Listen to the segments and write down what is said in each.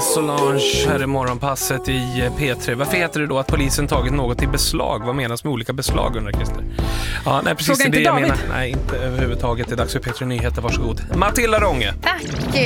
Solange här i morgonpasset i P3. Varför heter det då att polisen tagit något i beslag? Vad menas med olika beslag, undrar Christer? Ja, nej, precis det jag menar. Nej, inte överhuvudtaget. Det är dags för P3 Nyheter. Varsågod. Matilda Ronge. Tack!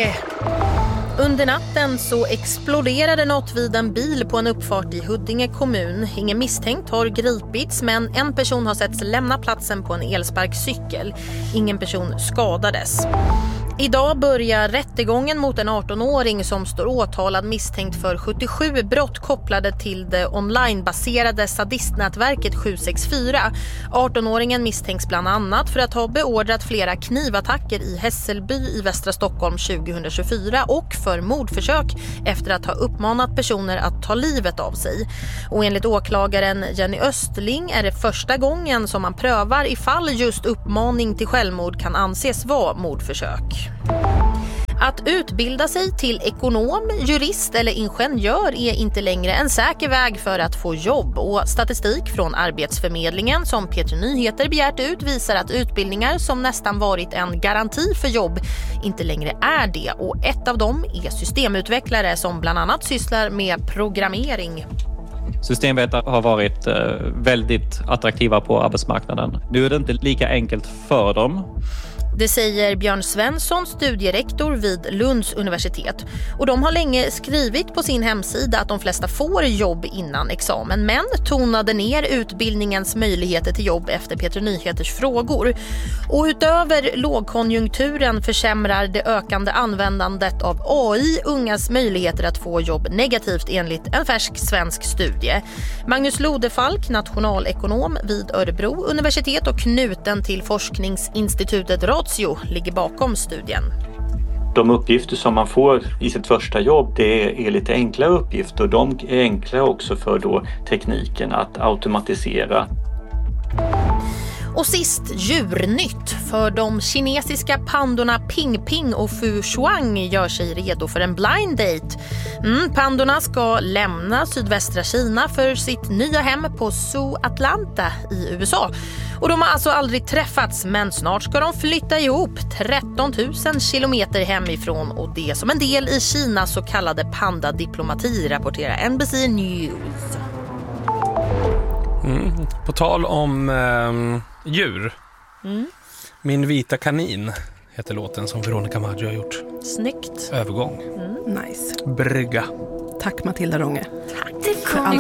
Under natten så exploderade något vid en bil på en uppfart i Huddinge kommun. Ingen misstänkt har gripits, men en person har setts lämna platsen på en elsparkcykel. Ingen person skadades. Idag börjar rättegången mot en 18-åring som står åtalad misstänkt för 77 brott kopplade till det onlinebaserade sadistnätverket 764. 18-åringen misstänks bland annat för att ha beordrat flera knivattacker i Hässelby i västra Stockholm 2024 och för mordförsök efter att ha uppmanat personer att ta livet av sig. Och enligt åklagaren Jenny Östling är det första gången som man prövar ifall just uppmaning till självmord kan anses vara mordförsök. Att utbilda sig till ekonom, jurist eller ingenjör är inte längre en säker väg för att få jobb, och statistik från Arbetsförmedlingen som P3 Nyheter begärt ut visar att utbildningar som nästan varit en garanti för jobb inte längre är det, och ett av dem är systemutvecklare som bland annat sysslar med programmering. Systemvetare har varit väldigt attraktiva på arbetsmarknaden. Nu är det inte lika enkelt för dem. Det säger Björn Svensson, studierektor vid Lunds universitet. Och de har länge skrivit på sin hemsida att de flesta får jobb innan examen, men tonade ner utbildningens möjligheter till jobb efter P3 Nyheters frågor. Och utöver lågkonjunkturen försämrar det ökande användandet av AI ungas möjligheter att få jobb negativt enligt en färsk svensk studie. Magnus Lodefalk, nationalekonom vid Örebro universitet och knuten till forskningsinstitutet Ratio, ligger bakom studien. De uppgifter som man får i sitt första jobb, det är lite enkla uppgifter, och de är enkla också för då tekniken att automatisera. Och sist, djurnytt, för de kinesiska pandorna Ping Ping och Fu Shuang gör sig redo för en blind date. Pandorna ska lämna sydvästra Kina för sitt nya hem på Zoo Atlanta i USA. Och de har alltså aldrig träffats, men snart ska de flytta ihop 13 000 kilometer hemifrån, och det som en del i Kinas så kallade pandadiplomati, rapporterar NBC News. På tal om djur. Min vita kanin heter låten som Veronica Maggio har gjort. Snyggt. Övergång. Nice. Brygga. Tack Matilda Ronge. Tack.